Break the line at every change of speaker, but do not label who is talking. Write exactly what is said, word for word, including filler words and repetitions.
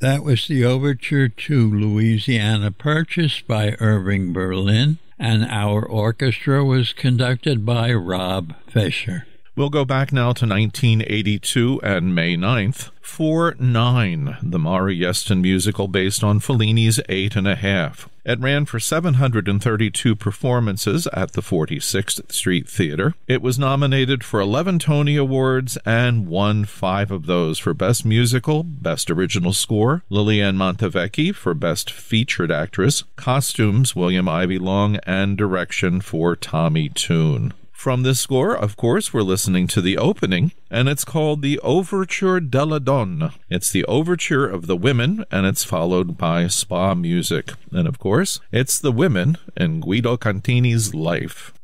That was the overture to Louisiana Purchase by Irving Berlin, and our orchestra was conducted by Rob Fisher.
We'll go back now to nineteen eighty-two and May ninth for Nine, the Mari Yeston musical based on Fellini's Eight and a Half. It ran for seven hundred thirty-two performances at the forty-sixth Street Theater. It was nominated for eleven Tony Awards and won five of those for Best Musical, Best Original Score, Liliane Montevecchi for Best Featured Actress, Costumes, William Ivy Long, and Direction for Tommy Tune. From this score, of course, we're listening to the opening, and it's called the Overture della Donna. It's the Overture of the Women, and it's followed by spa music. And of course, it's the women in Guido Cantini's life.